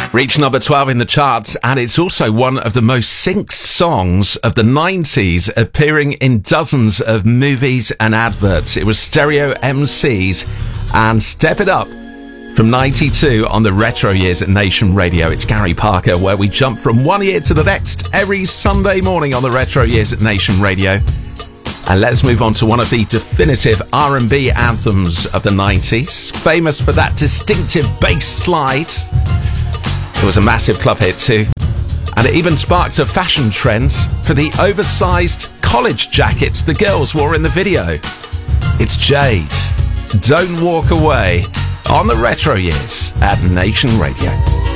Reached number 12 in the charts, and it's also one of the most synced songs of the 90s, appearing in dozens of movies and adverts. It was Stereo MCs and Step It Up from 92 on the Retro Years at Nation Radio. It's Gary Parker, where we jump from one year to the next every Sunday morning on the Retro Years at Nation Radio. And let's move on to one of the definitive R&B anthems of the 90s, famous for that distinctive bass slide. It was a massive club hit too, and it even sparked a fashion trend for the oversized college jackets the girls wore in the video. It's Jade, Don't Walk Away, on the Retro Years at Nation Radio.